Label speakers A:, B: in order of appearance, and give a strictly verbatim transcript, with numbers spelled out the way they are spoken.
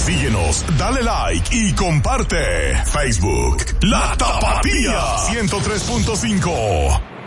A: Síguenos, dale like y comparte. Facebook, La Tapatía ciento tres punto cinco.